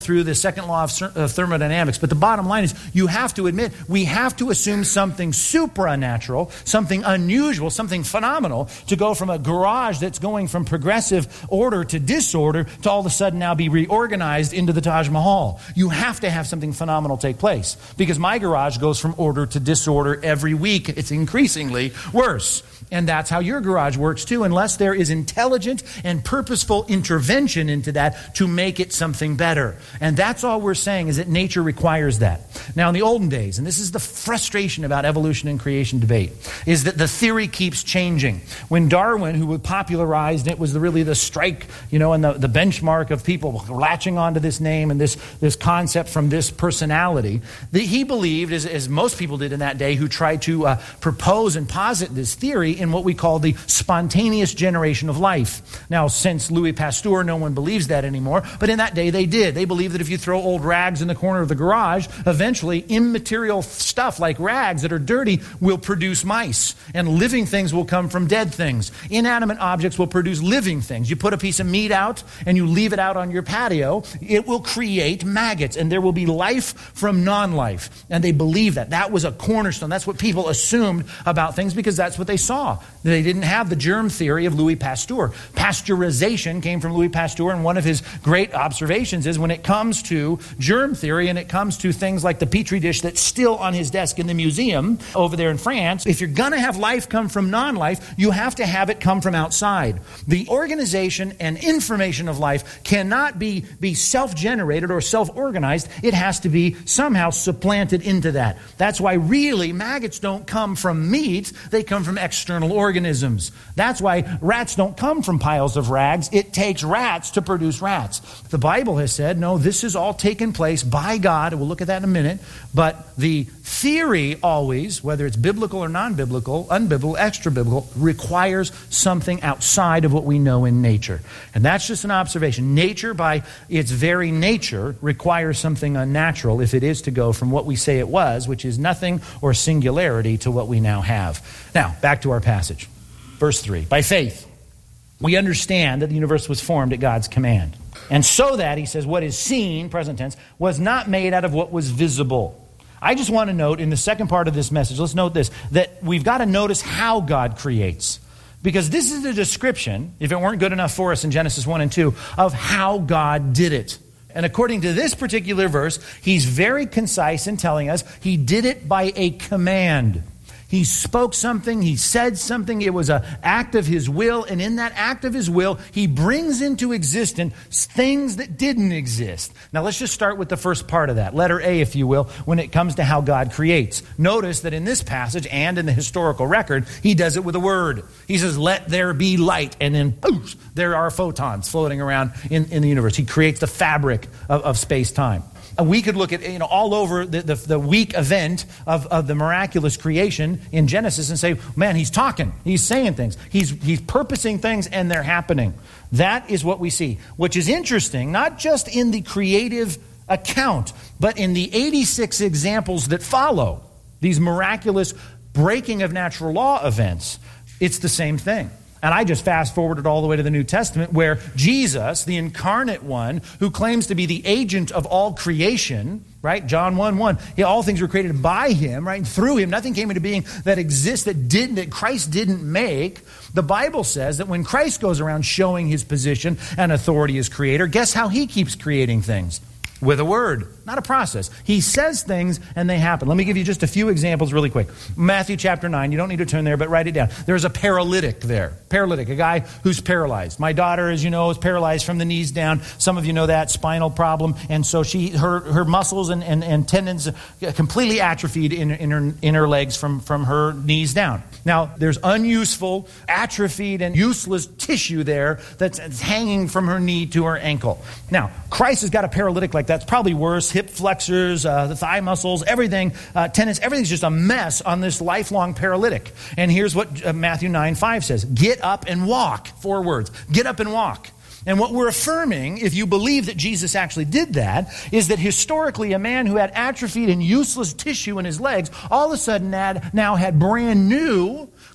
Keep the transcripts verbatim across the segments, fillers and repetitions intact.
through the second law of thermodynamics. But the bottom line is you have to admit we have to assume something supernatural, something unusual, something phenomenal to go from a garage that's going from progressive order to disorder to all of a sudden now be reorganized into the Taj Mahal. You have to have something phenomenal take place because my garage goes from order to disorder every week. It's increasingly worse. And that's how your garage works too, unless there is intelligent and purposeful intervention into that to make it something better. And that's all we're saying is that nature requires that. Now, in the olden days, and this is the frustration about evolution and creation debate, is that the theory keeps changing. When Darwin, who popularized it, was really the strike, you know, and the, the benchmark of people latching onto this name and this, this concept from this personality, that he believed, as, as most people did in that day, who tried to uh, propose and posit this theory in what we call the spontaneous generation of life. Now, since Louis Pasteur, no one believes that anymore, but in that day they did. They believed that if you throw old rags in the corner of the garage, eventually immaterial stuff like rags that are dirty will produce mice, and living things will come from dead things. Inanimate objects will produce living things. You put a piece of meat out and you leave it out on your patio, it will create maggots, and there will be life from non-life. And they believed that. That was a cornerstone. That's what people assumed about things because that's what they saw. They didn't have the germ theory of Louis Pasteur. Pasteurization came from Louis Pasteur, and one of his great observations is when it comes to germ theory and it comes to things like the Petri dish that's still on his desk in the museum over there in France, if you're going to have life come from non-life, you have to have it come from outside. The organization and information of life cannot be, be self-generated or self-organized. It has to be somehow supplanted into that. That's why really maggots don't come from meat, they come from external organisms. That's why rats don't come from piles of rags. It takes rats to produce rats. The Bible has said, no, this is all taken place by God. We'll look at that in a minute. But the theory always, whether it's biblical or non-biblical, unbiblical, extra-biblical, requires something outside of what we know in nature. And that's just an observation. Nature, by its very nature, requires something unnatural if it is to go from what we say it was, which is nothing or singularity, to what we now have. Now, back to our passage. Verse three. By faith, we understand that the universe was formed at God's command. And so that, he says, what is seen, present tense, was not made out of what was visible. I just want to note in the second part of this message, let's note this, that we've got to notice how God creates. Because this is a description, if it weren't good enough for us in Genesis one and two, of how God did it. And according to this particular verse, he's very concise in telling us he did it by a command. He spoke something, he said something, it was an act of his will, and in that act of his will, he brings into existence things that didn't exist. Now let's just start with the first part of that, letter A, if you will, when it comes to how God creates. Notice that in this passage and in the historical record, he does it with a word. He says, let there be light, and then poof, there are photons floating around in, in the universe. He creates the fabric of, of space-time. We could look at, you know, all over the, the, the weak event of, of the miraculous creation in Genesis and say, man, he's talking, he's saying things, he's, he's purposing things, and they're happening. That is what we see, which is interesting, not just in the creative account, but in the eighty-six examples that follow, these miraculous breaking of natural law events. It's the same thing. And I just fast forwarded all the way to the New Testament where Jesus, the incarnate one, who claims to be the agent of all creation, right? John one one, yeah, all things were created by him, right? And through him, nothing came into being that exists that didn't, that Christ didn't make. The Bible says that when Christ goes around showing his position and authority as creator, guess how he keeps creating things? With a word, not a process. He says things and they happen. Let me give you just a few examples really quick. Matthew chapter nine, you don't need to turn there, but write it down. There's a paralytic there. Paralytic, a guy who's paralyzed. My daughter, as you know, is paralyzed from the knees down. Some of you know that, spinal problem. And so she, her, her muscles and, and, and tendons completely atrophied in, in, her, in her legs from, from her knees down. Now, there's unuseful, atrophied, and useless tissue there that's hanging from her knee to her ankle. Now, Christ has got a paralytic like that. That's probably worse. Hip flexors, uh, the thigh muscles, everything, uh, tendons, everything's just a mess on this lifelong paralytic. And here's what uh, Matthew nine five says. Get up and walk. Four words. Get up and walk. And what we're affirming, if you believe that Jesus actually did that, is that historically a man who had atrophied and useless tissue in his legs all of a sudden had, now had brand new,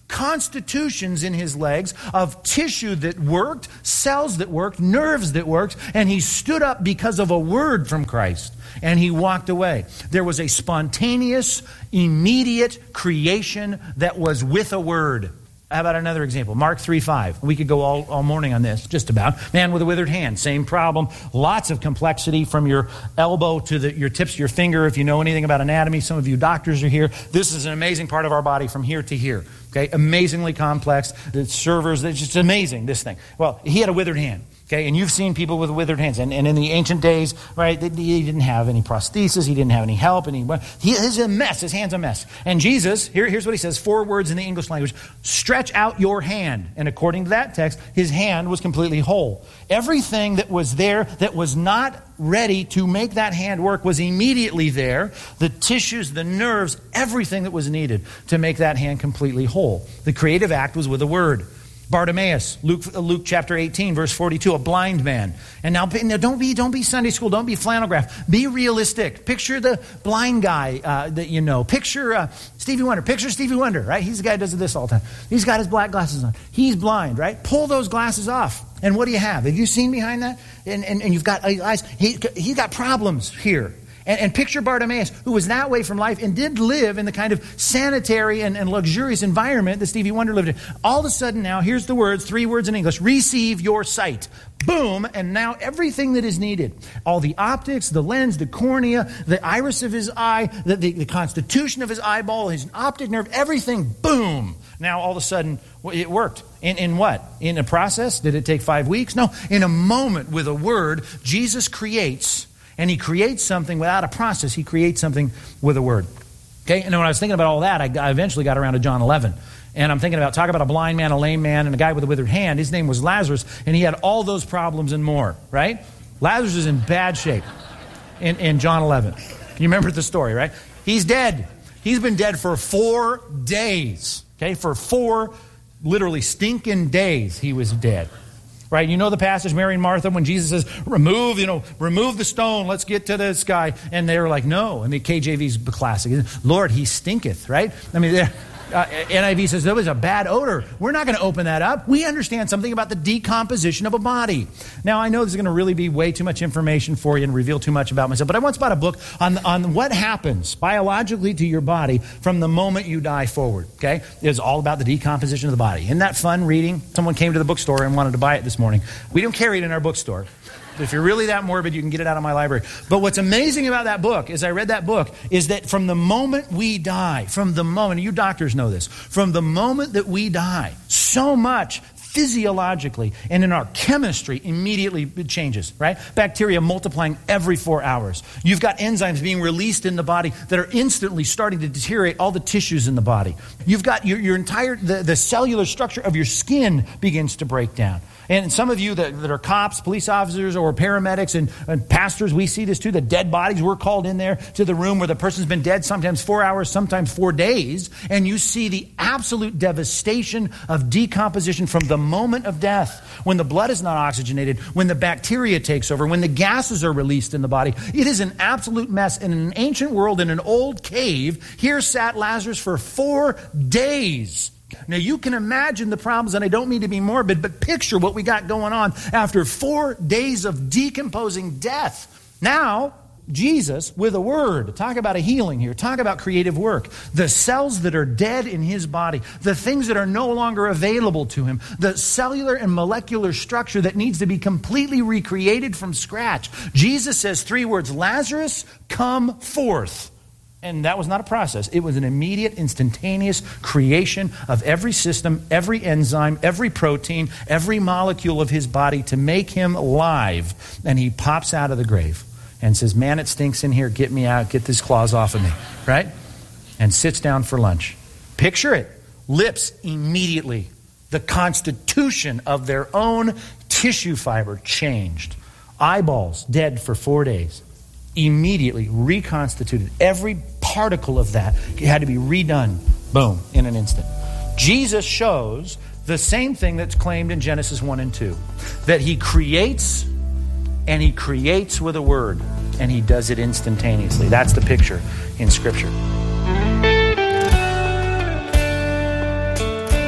constitutions in his legs of tissue that worked, cells that worked, nerves that worked, and he stood up because of a word from Christ, and he walked away. There was a spontaneous, immediate creation that was with a word. How about another example? Mark three five. We could go all, all morning on this, just about. Man with a withered hand, same problem. Lots of complexity from your elbow to the, your tips of your finger. If you know anything about anatomy, some of you doctors are here. This is an amazing part of our body from here to here. Okay, amazingly complex. The servers, it's just amazing, this thing. Well, he had a withered hand. Okay, and you've seen people with withered hands. And, and in the ancient days, right, he didn't have any prosthesis. He didn't have any help. And he, he is a mess. His hand's a mess. And Jesus, here, here's what he says, four words in the English language. Stretch out your hand. And according to that text, his hand was completely whole. Everything that was there that was not ready to make that hand work was immediately there. The tissues, the nerves, everything that was needed to make that hand completely whole. The creative act was with a word. Bartimaeus, Luke, Luke chapter eighteen, verse forty-two, a blind man. And now, now don't be don't be Sunday school, don't be flannel graph. Be realistic. Picture the blind guy uh, that you know. Picture uh, Stevie Wonder. Picture Stevie Wonder, right? He's the guy who does this all the time. He's got his black glasses on. He's blind, right? Pull those glasses off. And what do you have? Have you seen behind that? And, and, and you've got eyes. He, he's got problems here. And, and picture Bartimaeus, who was that way from life and did live in the kind of sanitary and, and luxurious environment that Stevie Wonder lived in. All of a sudden now, here's the words, three words in English, receive your sight. Boom, and now everything that is needed. All the optics, the lens, the cornea, the iris of his eye, the, the, the constitution of his eyeball, his optic nerve, everything, boom. Now all of a sudden, it worked. In, in what? In a process? Did it take five weeks? No, in a moment with a word, Jesus creates. And he creates something without a process. He creates something with a word. Okay? And when I was thinking about all that, I, I eventually got around to John eleven. And I'm thinking about, talk about a blind man, a lame man, and a guy with a withered hand. His name was Lazarus, and he had all those problems and more, right? Lazarus is in bad shape in, in John eleven. You remember the story, right? He's dead. He's been dead for four days. Okay? For four literally stinking days he was dead. Right, you know the passage, Mary and Martha, when Jesus says, remove, you know, remove the stone, let's get to this guy. And they were like, no. I mean, K J V's classic. Lord, he stinketh, right? I mean, uh, N I V says, there was a bad odor. We're not going to open that up. We understand something about the decomposition of a body. Now, I know this is going to really be way too much information for you and reveal too much about myself, but I once bought a book on, on what happens biologically to your body from the moment you die forward, okay? It's all about the decomposition of the body. Isn't that fun reading? Someone came to the bookstore and wanted to buy it this morning. We don't carry it in our bookstore. If you're really that morbid, you can get it out of my library. But what's amazing about that book, as I read that book, is that from the moment we die, from the moment, you doctors know this, from the moment that we die, so much physiologically and in our chemistry immediately changes, right? Bacteria multiplying every four hours. You've got enzymes being released in the body that are instantly starting to deteriorate all the tissues in the body. You've got your, your entire, the, the cellular structure of your skin begins to break down. And some of you that, that are cops, police officers, or paramedics and, and pastors, we see this too. The dead bodies, we're called in there to the room where the person's been dead sometimes four hours, sometimes four days. And you see the absolute devastation of decomposition from the moment of death. When the blood is not oxygenated, when the bacteria takes over, when the gases are released in the body. It is an absolute mess. In an ancient world, in an old cave, here sat Lazarus for four days. Now, you can imagine the problems, and I don't mean to be morbid, but picture what we got going on after four days of decomposing death. Now, Jesus, with a word, talk about a healing here, talk about creative work. The cells that are dead in his body, the things that are no longer available to him, the cellular and molecular structure that needs to be completely recreated from scratch. Jesus says three words, Lazarus, come forth. And that was not a process. It was an immediate, instantaneous creation of every system, every enzyme, every protein, every molecule of his body to make him alive. And he pops out of the grave and says, man, it stinks in here. Get me out. Get these claws off of me. Right? And sits down for lunch. Picture it. Lips immediately. The constitution of their own tissue fiber changed. Eyeballs dead for four days. Immediately reconstituted. Every particle of that had to be redone, boom, in an instant. Jesus shows the same thing that's claimed in Genesis one and two. That he creates, and he creates with a word, and he does it instantaneously. That's the picture in Scripture.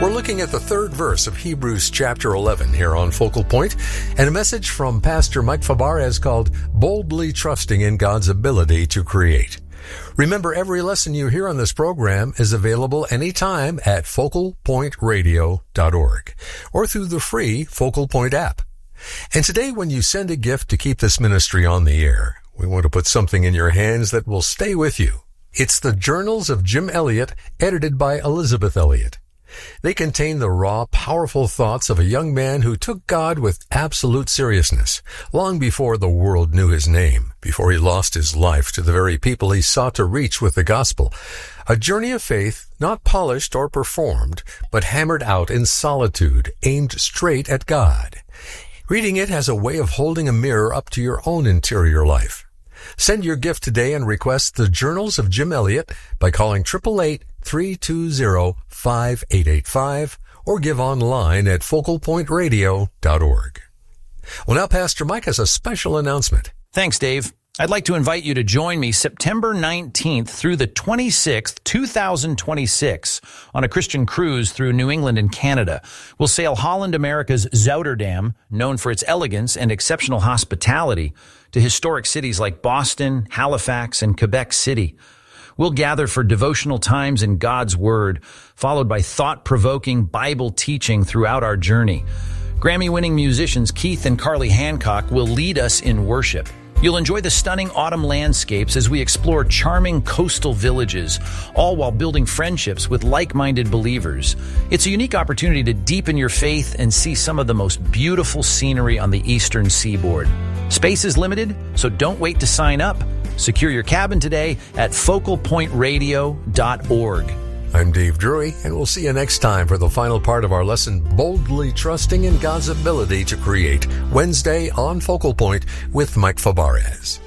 We're looking at the third verse of Hebrews chapter eleven here on Focal Point, and a message from Pastor Mike Fabarez called Boldly Trusting in God's Ability to Create. Remember, every lesson you hear on this program is available anytime at focal point radio dot org or through the free Focal Point app. And today, when you send a gift to keep this ministry on the air, we want to put something in your hands that will stay with you. It's the Journals of Jim Elliot, edited by Elizabeth Elliot. They contain the raw, powerful thoughts of a young man who took God with absolute seriousness, long before the world knew his name, before he lost his life to the very people he sought to reach with the gospel. A journey of faith, not polished or performed, but hammered out in solitude, aimed straight at God. Reading it has a way of holding a mirror up to your own interior life. Send your gift today and request the Journals of Jim Elliot by calling eight eight eight, three two zero, five eight eight five or give online at focal point radio dot org. Well, now Pastor Mike has a special announcement. Thanks, Dave. I'd like to invite you to join me September nineteenth through the twenty-sixth, two thousand twenty-six on a Christian cruise through New England and Canada. We'll sail Holland America's Zouterdam, known for its elegance and exceptional hospitality, to historic cities like Boston, Halifax, and Quebec City. We'll gather for devotional times in God's Word, followed by thought-provoking Bible teaching throughout our journey. Grammy-winning musicians Keith and Carly Hancock will lead us in worship. You'll enjoy the stunning autumn landscapes as we explore charming coastal villages, all while building friendships with like-minded believers. It's a unique opportunity to deepen your faith and see some of the most beautiful scenery on the eastern seaboard. Space is limited, so don't wait to sign up. Secure your cabin today at focal point radio dot org. I'm Dave Drury, and we'll see you next time for the final part of our lesson, Boldly Trusting in God's Ability to Create, Wednesday on Focal Point with Mike Fabarez.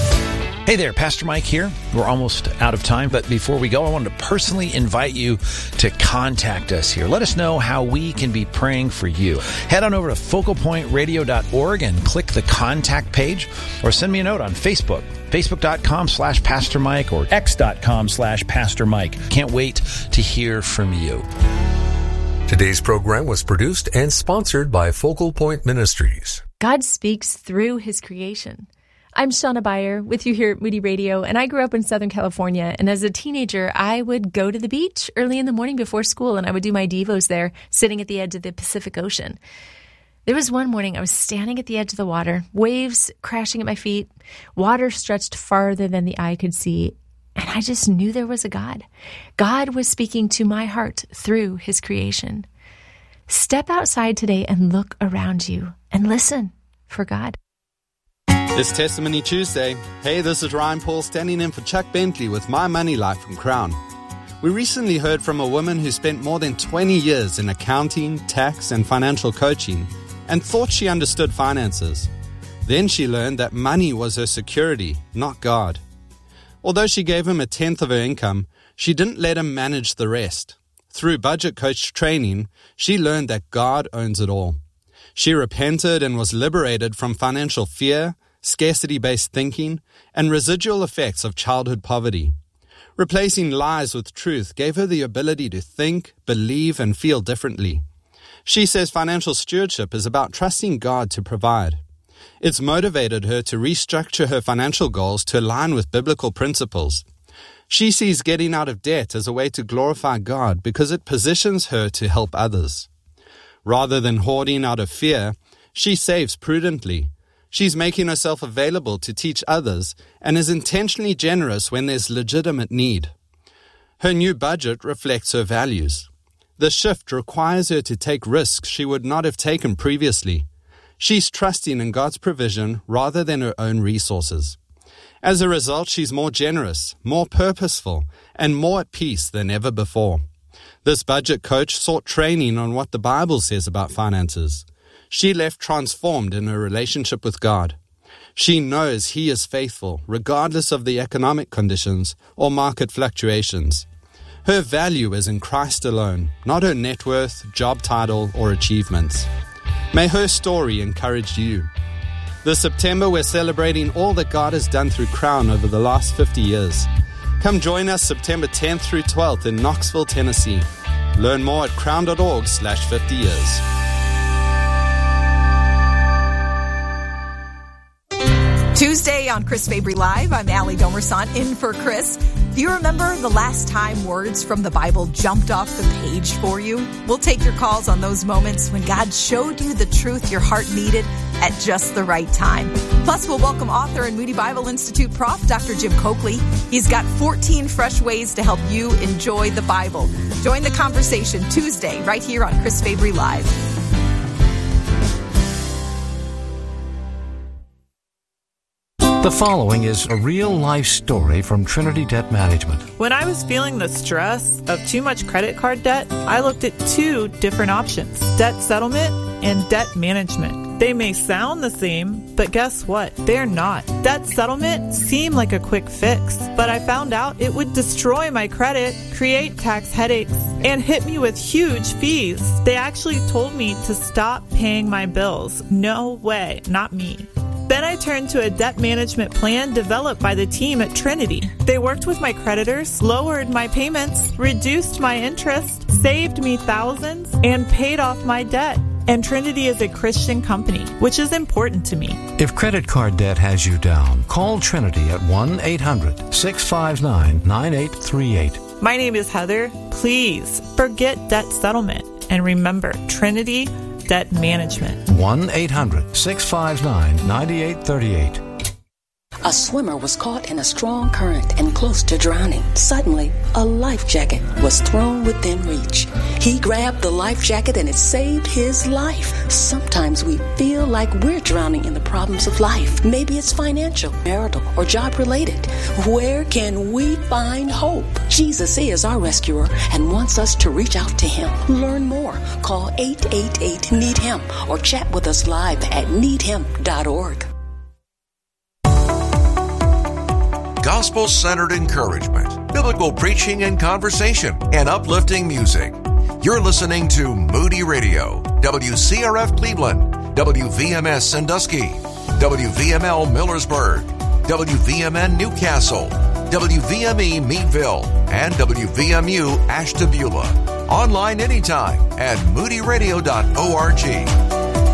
Hey there, Pastor Mike here. We're almost out of time, but before we go, I wanted to personally invite you to contact us here. Let us know how we can be praying for you. Head on over to focal point radio dot org and click the contact page, or send me a note on Facebook, facebook.com slash Pastor Mike or x.com slash Pastor Mike. Can't wait to hear from you. Today's program was produced and sponsored by Focal Point Ministries. God speaks through His creation. I'm Shauna Beyer with you here at Moody Radio, and I grew up in Southern California. And as a teenager, I would go to the beach early in the morning before school, and I would do my devos there, sitting at the edge of the Pacific Ocean. There was one morning I was standing at the edge of the water, waves crashing at my feet, water stretched farther than the eye could see, and I just knew there was a God. God was speaking to my heart through His creation. Step outside today and look around you and listen for God. It's Testimony Tuesday. Hey, this is Ryan Paul standing in for Chuck Bentley with My Money Life from Crown. We recently heard from a woman who spent more than twenty years in accounting, tax, and financial coaching and thought she understood finances. Then she learned that money was her security, not God. Although she gave him a tenth of her income, she didn't let him manage the rest. Through budget coach training, she learned that God owns it all. She repented and was liberated from financial fear, scarcity-based thinking, and residual effects of childhood poverty. Replacing lies with truth gave her the ability to think, believe, and feel differently. She says financial stewardship is about trusting God to provide. It's motivated her to restructure her financial goals to align with biblical principles. She sees getting out of debt as a way to glorify God because it positions her to help others. Rather than hoarding out of fear, she saves prudently. She's making herself available to teach others and is intentionally generous when there's legitimate need. Her new budget reflects her values. The shift requires her to take risks she would not have taken previously. She's trusting in God's provision rather than her own resources. As a result, she's more generous, more purposeful, and more at peace than ever before. This budget coach sought training on what the Bible says about finances. She left transformed in her relationship with God. She knows He is faithful, regardless of the economic conditions or market fluctuations. Her value is in Christ alone, not her net worth, job title, or achievements. May her story encourage you. This September, we're celebrating all that God has done through Crown over the last fifty years. Come join us September tenth through twelfth in Knoxville, Tennessee. Learn more at crown.org slash 50 years. Tuesday on Chris Fabry Live, I'm Allie Domerson in for Chris. Do you remember the last time words from the Bible jumped off the page for you? We'll take your calls on those moments when God showed you the truth your heart needed at just the right time. Plus, we'll welcome author and Moody Bible Institute Prof Doctor Jim Coakley. He's got fourteen fresh ways to help you enjoy the Bible. Join the conversation Tuesday right here on Chris Fabry Live. The following is a real-life story from Trinity Debt Management. When I was feeling the stress of too much credit card debt, I looked at two different options, debt settlement and debt management. They may sound the same, but guess what? They're not. Debt settlement seemed like a quick fix, but I found out it would destroy my credit, create tax headaches, and hit me with huge fees. They actually told me to stop paying my bills. No way, not me. Then I turned to a debt management plan developed by the team at Trinity. They worked with my creditors, lowered my payments, reduced my interest, saved me thousands, and paid off my debt. And Trinity is a Christian company, which is important to me. If credit card debt has you down, call Trinity at one eight hundred six five nine nine eight three eight. My name is Heather. Please forget debt settlement and remember Trinity Debt Management. one eight hundred six five nine nine eight three eight. A swimmer was caught in a strong current and close to drowning. Suddenly, a life jacket was thrown within reach. He grabbed the life jacket and it saved his life. Sometimes we feel like we're drowning in the problems of life. Maybe it's financial, marital, or job-related. Where can we find hope? Jesus is our rescuer and wants us to reach out to him. Learn more. Call eight eight eight, need him or chat with us live at need him dot org. Gospel-centered encouragement, biblical preaching and conversation, and uplifting music. You're listening to Moody Radio, W C R F Cleveland, W V M S Sandusky, W V M L Millersburg, W V M N Newcastle, W V M E Meadville, and W V M U Ashtabula. Online anytime at moody radio dot org.